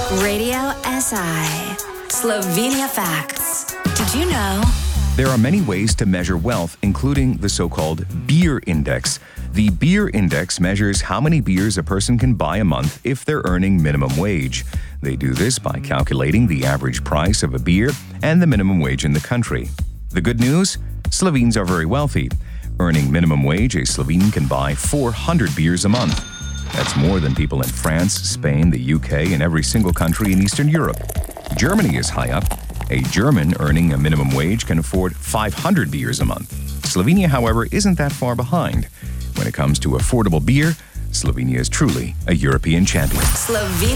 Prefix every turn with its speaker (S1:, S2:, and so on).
S1: Radio SI. Slovenia Facts. Did you know?
S2: There are many ways to measure wealth, including the so-called beer index. The beer index measures how many beers a person can buy a month if they're earning minimum wage. They do this by calculating the average price of a beer and the minimum wage in the country. The good news? Slovenes are very wealthy. Earning minimum wage, a Slovene can buy 400 beers a month. That's more than people in France, Spain, the UK, and every single country in Eastern Europe. Germany is high up. A German earning a minimum wage can afford 500 beers a month. Slovenia, however, isn't that far behind. When it comes to affordable beer, Slovenia is truly a European champion.
S1: Slovenia.